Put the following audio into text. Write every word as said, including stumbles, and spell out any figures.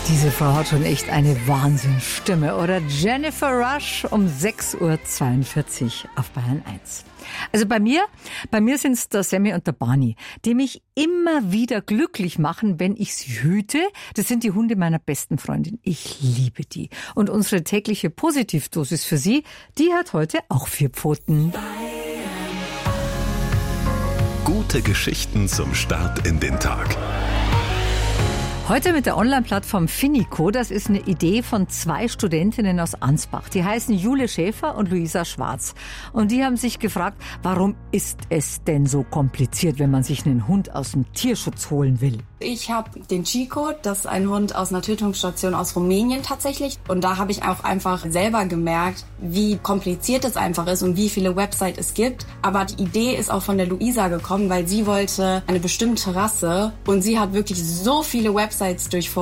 Diese Frau hat schon echt eine Wahnsinnsstimme, oder? Jennifer Rush um sechs Uhr zweiundvierzig auf Bayern eins. Also bei mir, bei mir sind es der Sammy und der Barney, die mich immer wieder glücklich machen, wenn ich sie hüte. Das sind die Hunde meiner besten Freundin. Ich liebe die. Und unsere tägliche Positivdosis für sie, die hat heute auch vier Pfoten. Gute Geschichten zum Start in den Tag. Heute mit der Online-Plattform Finico. Das ist eine Idee von zwei Studentinnen aus Ansbach. Die heißen Jule Schäfer und Luisa Schwarz. Und die haben sich gefragt, warum ist es denn so kompliziert, wenn man sich einen Hund aus dem Tierschutz holen will? Ich habe den Chico, das ist ein Hund aus einer Tötungsstation aus Rumänien tatsächlich. Und da habe ich auch einfach selber gemerkt, wie kompliziert es einfach ist und wie viele Websites es gibt. Aber die Idee ist auch von der Luisa gekommen, weil sie wollte eine bestimmte Rasse und sie hat wirklich so viele Websites durchforstet.